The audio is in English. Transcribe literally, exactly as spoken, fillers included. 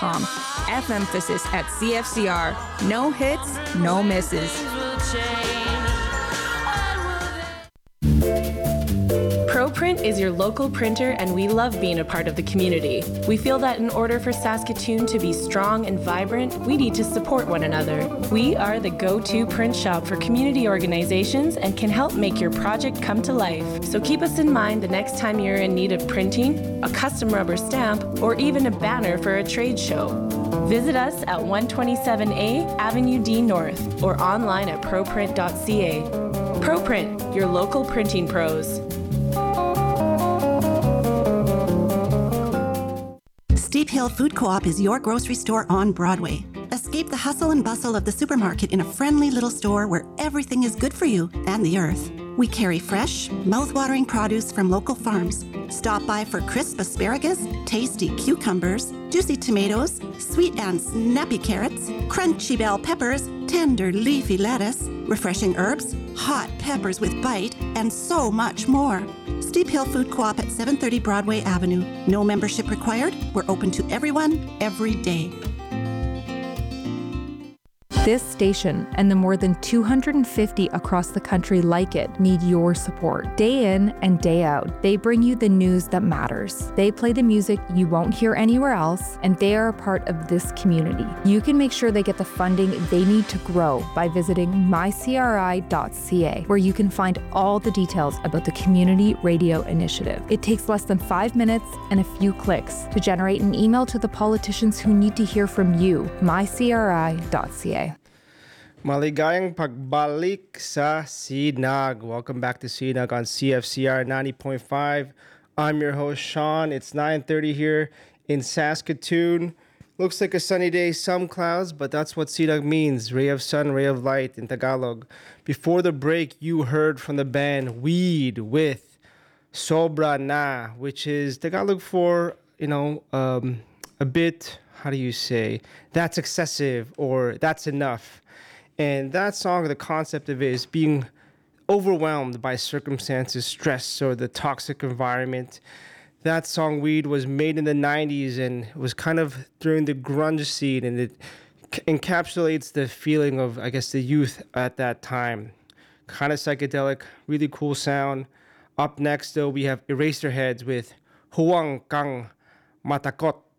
com. F emphasis at C F C R. No hits, no misses. ProPrint is your local printer, and we love being a part of the community. We feel that in order for Saskatoon to be strong and vibrant, we need to support one another. We are the go-to print shop for community organizations and can help make your project come to life. So keep us in mind the next time you're in need of printing, a custom rubber stamp, or even a banner for a trade show. Visit us at one twenty-seven A Avenue D North or online at proprint dot c a. ProPrint, your local printing pros. Steep Hill Food Co-op is your grocery store on Broadway. Escape the hustle and bustle of the supermarket in a friendly little store where everything is good for you and the earth. We carry fresh, mouth-watering produce from local farms. Stop by for crisp asparagus, tasty cucumbers, juicy tomatoes, sweet and snappy carrots, crunchy bell peppers, tender leafy lettuce, refreshing herbs, hot peppers with bite, and so much more. Steep Hill Food Co-op at seven thirty Broadway Avenue. No membership required. We're open to everyone, every day. This station and the more than two hundred fifty across the country like it need your support. Day in and day out, they bring you the news that matters. They play the music you won't hear anywhere else, and they are a part of this community. You can make sure they get the funding they need to grow by visiting my c r i dot c a, where you can find all the details about the Community Radio Initiative. It takes less than five minutes and a few clicks to generate an email to the politicians who need to hear from you. my c r i dot c a. Maligayang pagbalik sa Sinag. Welcome back to Sinag on C F C R ninety point five. I'm your host, Sean. It's nine thirty here in Saskatoon. Looks like a sunny day, some clouds, but that's what Sinag means. Ray of sun, ray of light in Tagalog. Before the break, you heard from the band Weed with Sobra Na, which is Tagalog for, you know, um, a bit, how do you say, that's excessive or that's enough. And that song, the concept of it is being overwhelmed by circumstances, stress, or the toxic environment. That song, Weed, was made in the nineties and was kind of during the grunge scene, and it c- encapsulates the feeling of, I guess, the youth at that time. Kind of psychedelic, really cool sound. Up next, though, we have Eraserheads with Huwag Kang Matakot.